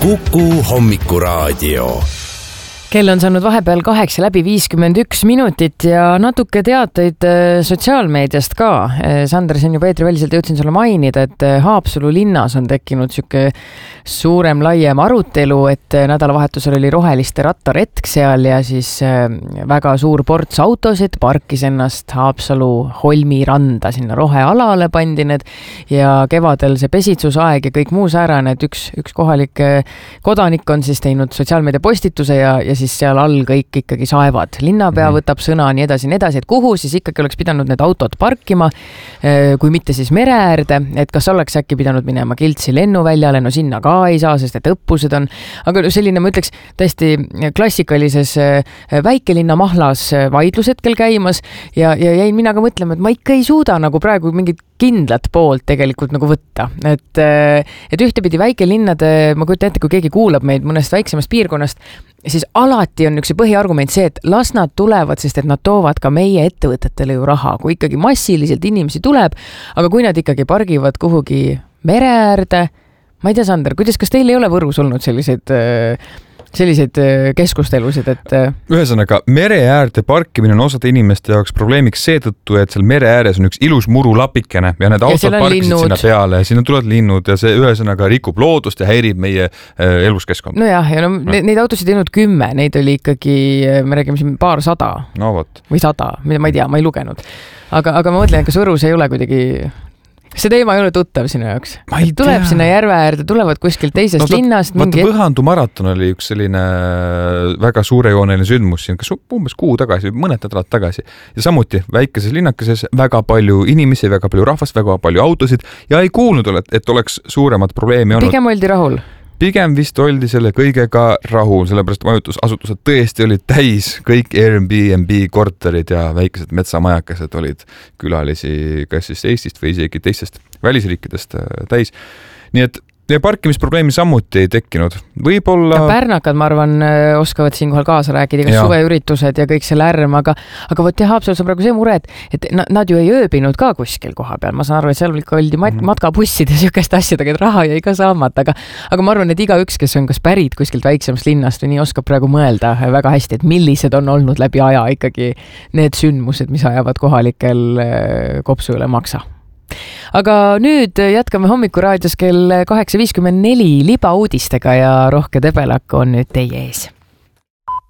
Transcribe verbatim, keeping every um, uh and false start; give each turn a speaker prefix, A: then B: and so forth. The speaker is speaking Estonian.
A: Kuku Hommikuraadio.
B: Kell on saanud vahepeal kaheksa läbi viiskümmend üks minutit ja natuke teateid sotsiaalmeediast ka. Sander, siin juba eetriväliselt jõudsin sulle mainida, et Haapsalu linnas on tekkinud siuke suurem laiem arutelu, et nädalavahetusel oli roheliste rattaretk seal ja siis väga suur ports autosid parkis ennast Haapsalu Holmi randa, sinna rohealale pandi need ja kevadel see pesitsusaeg ja kõik muu säärane, et üks, üks kohalik kodanik on siis teinud sotsiaalmeedia postituse ja, ja siis seal all kõik ikkagi saevad. Linnapea võtab sõna nii edasi, nii edasi, et kuhu siis ikkagi oleks pidanud need autod parkima, kui mitte siis mere äärde, et kas oleks äkki pidanud minema Kiltsi lennuväljale, no sinna ka ei saa, sest et õppused on, aga selline, ma ütleks, täiesti klassikalises väikelinna mahlas vaidlus hetkel käimas ja, ja jäin mina ka mõtlema, et ma ikka ei suuda nagu praegu mingit kindlat poolt tegelikult nagu võtta. Et, et ühtepidi väikelinnade, ma kujutan ette, kui keegi kuulab meid mõnest väiksemast piirkonnast, siis alati on üks põhiargument see, et las nad tulevad, sest et nad toovad ka meie ettevõtetele ju raha, kui ikkagi massiliselt inimesi tuleb, aga kui nad ikkagi pargivad kuhugi mere äärde, ma ei tea, Sander, kuidas, kas teil ei ole Võrus olnud selliseid selliseid keskustelusid, et...
C: Ühesõnaga, mere äärde parkimine on osade inimeste jaoks probleemiks seetõttu, et seal mere ääres on üks ilus murulapikene ja need autod parkisid linnud. Sinna peale ja sinna tulevad linnud ja see ühesõnaga rikub loodust ja häirib meie eluskeskkond.
B: No jah, ja no, no. neid autosid ei olnud kümme, neid oli ikkagi, me räägime siin paar sada
C: no, võt.
B: või sada, mida ma ei tea, ma ei lugenud. Aga, aga ma mõtlen, kas Võrus ei ole kuidagi... See teema ei ole tuttav sinu jaoks. Tuleb sinna järve äärde, tulevad kuskilt teisest no, linnast.
C: Vaata, mingi... Põhandu maraton oli üks selline väga suurejooneline sündmus siin, kas umbes kuu tagasi, mõned nädalad tagasi. Ja samuti väikeses linnakeses väga palju inimesi, väga palju rahvast, väga palju autosid ja ei kuulnud, et oleks suuremat probleemi olnud.
B: Pigem oldi rahul.
C: Pigem vist oldi selle kõigega rahul, sellepärast majutusasutused tõesti olid täis, kõik Airbnb korterid ja väikesed metsamajakesed olid külalisi kas siis Eestist või isegi teistest välisriikidest täis. Nii et ja parkimisprobleemi samuti ei tekkinud. Võib-olla...
B: Ja pärnakad, ma arvan, oskavad siinkohal kaasa rääkida, kas suveüritused ja kõik see lärm, aga, aga võt ja Haapsalus on praegu see mure, et, et nad ju ei ööbinud ka kuskil koha peal. Ma saan aru, et seal oldi mat- matkabussid ja sükest asjadega, et raha jäi ka saamata, aga, aga ma arvan, et iga üks, kes on kas pärit kuskilt väiksemast linnast või nii oskab praegu mõelda väga hästi, et millised on olnud läbi aja ikkagi need sündmused, mis ajavad kohalikel kopsu üle maksa. Aga nüüd jätkame Hommikuraadios kell kaheksa viiskümmend neli libauudistega ja Rohke Debelak on nüüd teie ees.